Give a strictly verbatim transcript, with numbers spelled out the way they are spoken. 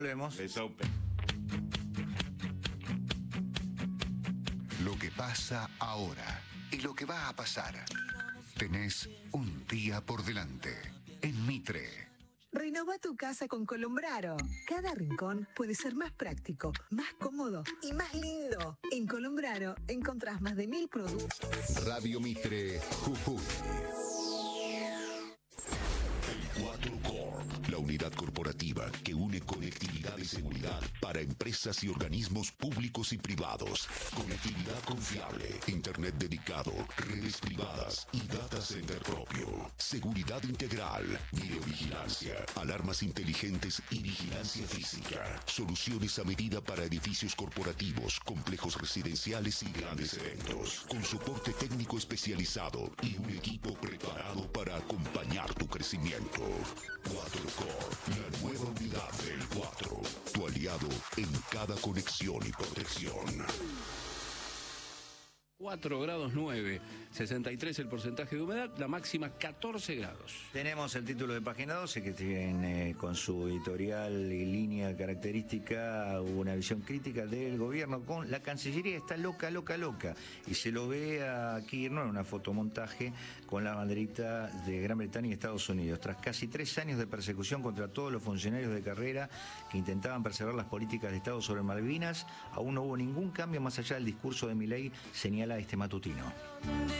Volvemos. Lo que pasa ahora y lo que va a pasar. Tenés un día por delante en Mitre. Renova tu casa con Colombraro. Cada rincón puede ser más práctico, más cómodo y más lindo. En Colombraro encontrás más de mil productos. Radio Mitre, Jujuy. El cuatro Corp, la unidad corporativa que une conectividad y seguridad para empresas y organismos públicos y privados. Conectividad confiable, internet dedicado, redes privadas y data center propio. Seguridad integral, videovigilancia, alarmas inteligentes y vigilancia física. Soluciones a medida para edificios corporativos, complejos residenciales y grandes eventos. Con soporte técnico especializado y un equipo preparado para acompañar tu crecimiento. cuatro Corp, la nueva unidad del cuatro. Tu aliado en cada conexión y protección. cuatro grados nueve, sesenta y tres el porcentaje de humedad, la máxima catorce grados. Tenemos el título de página doce que tiene con su editorial y línea característica una visión crítica del gobierno con la Cancillería está loca, loca, loca. Y se lo ve a Kirchner en una fotomontaje con la banderita de Gran Bretaña y Estados Unidos. Tras casi tres años de persecución contra todos los funcionarios de carrera que intentaban preservar las políticas de Estado sobre Malvinas, aún no hubo ningún cambio más allá del discurso de Milei, señala este matutino.